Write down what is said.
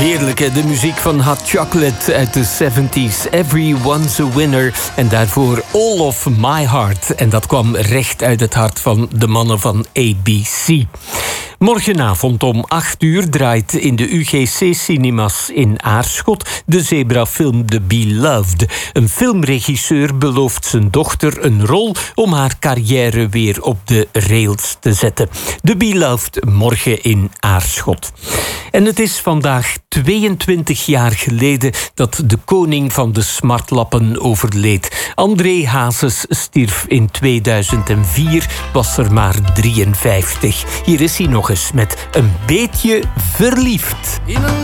Heerlijk, hè? De muziek van Hot Chocolate uit de 70s. Everyone's a winner. En daarvoor All of My Heart. En dat kwam recht uit het hart van de mannen van ABC. Morgenavond om 8 uur draait in de UGC-cinemas in Aarschot de zebrafilm The Beloved. Een filmregisseur belooft zijn dochter een rol om haar carrière weer op de rails te zetten. The Beloved morgen in Aarschot. En het is vandaag 22 jaar geleden dat de koning van de smartlappen overleed. André Hazes stierf in 2004, was er maar 53. Hier is hij nog eens met Een beetje verliefd.